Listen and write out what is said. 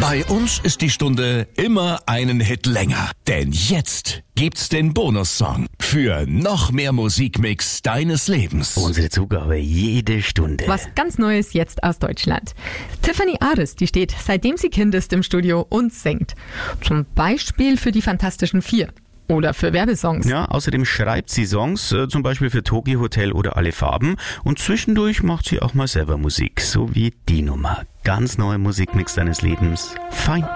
Bei uns ist die Stunde immer einen Hit länger. Denn jetzt gibt's den Bonussong für noch mehr Musikmix deines Lebens. Unsere Zugabe jede Stunde. Was ganz Neues jetzt aus Deutschland. Tiffany Aris, die steht, seitdem sie Kind ist, im Studio und singt. Zum Beispiel für die Fantastischen Vier. Oder für Werbesongs. Ja, außerdem schreibt sie Songs, zum Beispiel für Tokyo Hotel oder Alle Farben. Und zwischendurch macht sie auch mal selber Musik. So wie die Nummer. Ganz neue Musikmix deines Lebens. Fein.